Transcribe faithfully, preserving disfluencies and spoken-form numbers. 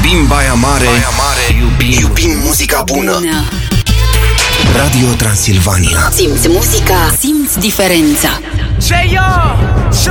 Iubim Baia Mare, Baia Mare. Iubim, iubim muzica bună. Radio Transilvania. Simți muzica, simți diferența.